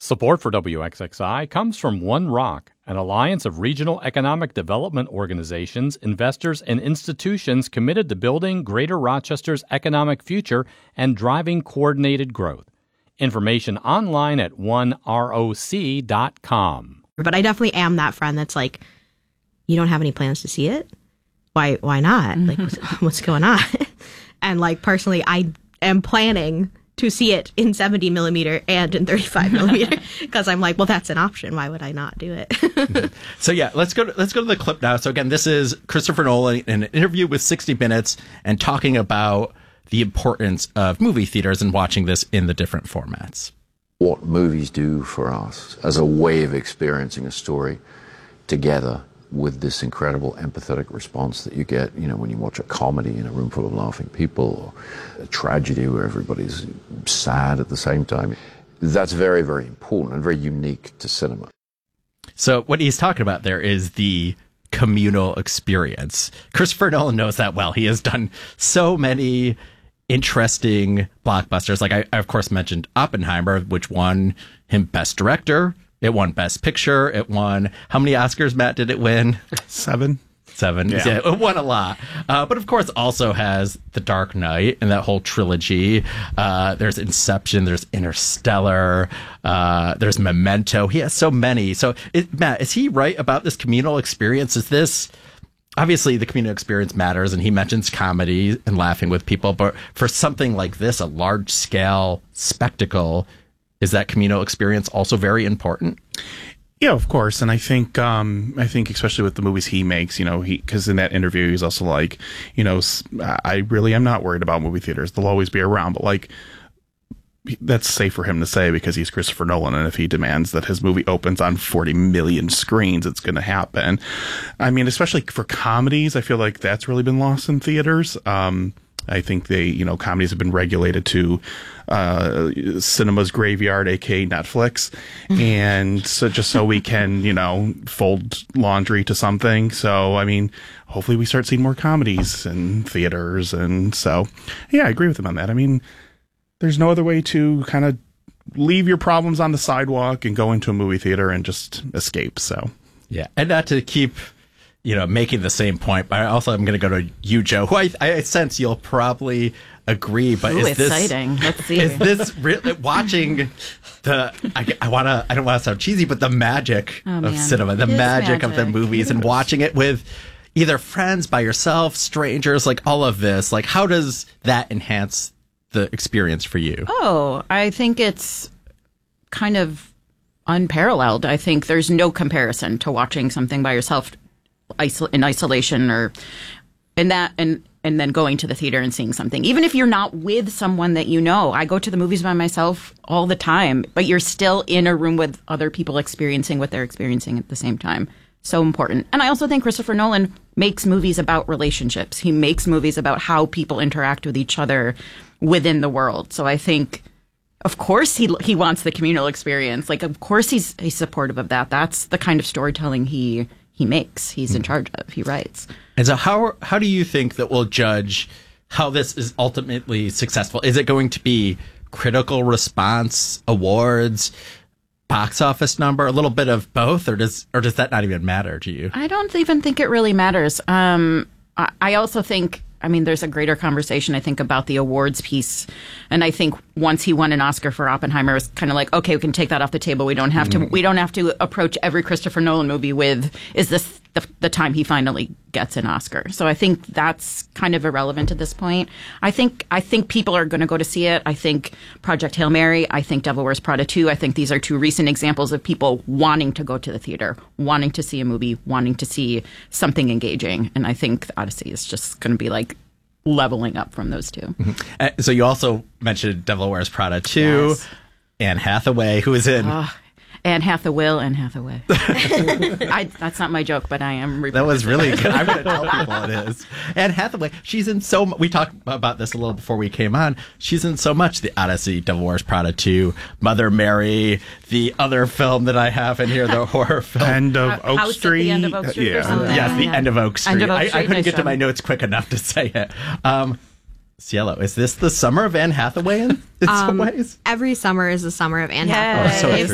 Support for WXXI comes from One Rock, an alliance of regional economic development organizations, investors, and institutions committed to building Greater Rochester's economic future and driving coordinated growth. Information online at oneroc.com. But I definitely am that friend that's like, you don't have any plans to see it? Why not? Like, what's going on? And like, personally, I am planning to see it in 70 millimeter and in 35 millimeter because I'm like, well, that's an option. Why would I not do it? So yeah, let's go to the clip now. So again, this is Christopher Nolan in an interview with 60 Minutes and talking about the importance of movie theaters and watching this in the different formats. What movies do for us as a way of experiencing a story together with this incredible empathetic response that you get, you know, when you watch a comedy in a room full of laughing people, or a tragedy where everybody's sad at the same time. That's very, very important and very unique to cinema. So what he's talking about there is the communal experience. Christopher Nolan knows that well. He has done so many interesting blockbusters. Like I of course mentioned Oppenheimer, which won him Best Director. It won Best Picture. It won, how many Oscars, Matt, did it win? 7. Yeah, it won a lot. But of course also has The Dark Knight and that whole trilogy. There's Inception, there's Interstellar, there's Memento. He has so many. So Matt, is he right about this communal experience? Is this, obviously the communal experience matters, and he mentions comedy and laughing with people, but for something like this, a large scale spectacle, is that communal experience also very important? Yeah, of course. And I think especially with the movies he makes, you know, because in that interview, he's also like, you know, I really am not worried about movie theaters. They'll always be around. But like, that's safe for him to say because he's Christopher Nolan. And if he demands that his movie opens on 40 million screens, it's going to happen. I mean, especially for comedies, I feel like that's really been lost in theaters. I think comedies have been regulated to cinema's graveyard, aka Netflix, and so we can, you know, fold laundry to something. So I mean, hopefully we start seeing more comedies in theaters, and so yeah, I agree with him on that. I mean, there's no other way to kind of leave your problems on the sidewalk and go into a movie theater and just escape. So yeah, and not to keep, you know, making the same point, but also I'm going to go to you, Joe, who I sense you'll probably agree. But is this exciting? Let's see. Is this really watching the? I don't want to sound cheesy, but the magic of cinema, the magic of the movies, and watching it with either friends, by yourself, strangers, like all of this. Like, how does that enhance the experience for you? Oh, I think it's kind of unparalleled. I think there's no comparison to watching something by yourself in isolation, or in that, and then going to the theater and seeing something, even if you're not with someone that you know. I go to the movies by myself all the time, but you're still in a room with other people experiencing what they're experiencing at the same time. So important. And I also think Christopher Nolan makes movies about relationships. He makes movies about how people interact with each other within the world. So I think, of course, he wants the communal experience. Like, of course he's supportive of that. That's the kind of storytelling he makes. He's in charge of. He writes. And so how do you think that we'll judge how this is ultimately successful? Is it going to be critical response, awards, box office number, a little bit of both, or does that not even matter to you? I don't even think it really matters. I also think, I mean, there's a greater conversation, I think, about the awards piece. And I think once he won an Oscar for Oppenheimer, it's kind of like, okay, we can take that off the table. We don't have to approach every Christopher Nolan movie with, is this the time he finally gets an Oscar? So I think that's kind of irrelevant at this point. I think people are going to go to see it. I think Project Hail Mary, I think Devil Wears Prada 2, I think these are two recent examples of people wanting to go to the theater, wanting to see a movie, wanting to see something engaging. And I think The Odyssey is just going to be like leveling up from those two. Mm-hmm. So you also mentioned Devil Wears Prada 2, yes. Anne Hathaway, who is in... Anne Hathaway. That's not my joke, but I am. That was really good. I'm going to tell people it is. Anne Hathaway, she's in so much. We talked about this a little before we came on. She's in so much. The Odyssey, Devil Wears Prada 2, Mother Mary, the other film that I have in here, the horror film. End of Oak Street. The End of Oak Street or something. Yes, The End of Oak Street. I couldn't get to my show. notes quick enough to say it. Cielo, is this the summer of Anne Hathaway in some ways? Every summer is the summer of Anne Yes. Hathaway. Oh, so